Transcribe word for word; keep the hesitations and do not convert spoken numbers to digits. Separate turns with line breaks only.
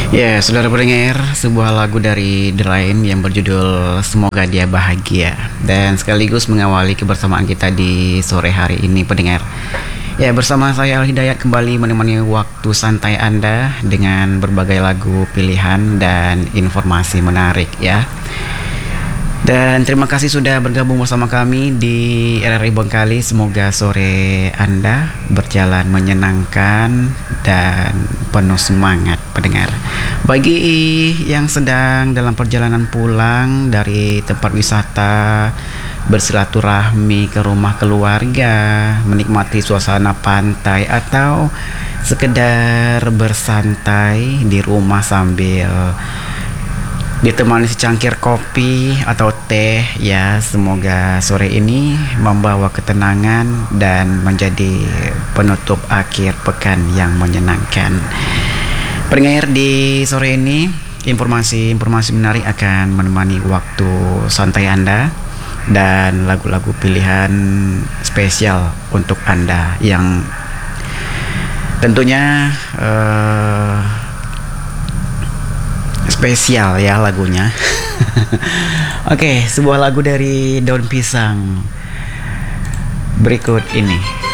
Ya, saudara pendengar, sebuah lagu dari The Rain yang berjudul Semoga Dia Bahagia dan sekaligus mengawali kebersamaan kita di sore hari ini pendengar. Ya, bersama saya Al Hidayat kembali menemani waktu santai Anda dengan berbagai lagu pilihan dan informasi menarik ya. Dan terima kasih sudah bergabung bersama kami di R R I Bengkali. Semoga sore Anda berjalan menyenangkan dan penuh semangat pendengar. Bagi yang sedang dalam perjalanan pulang dari tempat wisata, bersilaturahmi ke rumah keluarga, menikmati suasana pantai atau sekedar bersantai di rumah sambil ditemani secangkir kopi atau teh ya, semoga sore ini membawa ketenangan dan menjadi penutup akhir pekan yang menyenangkan. Pendengar, di sore ini informasi-informasi menarik akan menemani waktu santai Anda dan lagu-lagu pilihan spesial untuk Anda yang tentunya uh, spesial ya lagunya. Oke, sebuah lagu dari Daun Pisang berikut ini.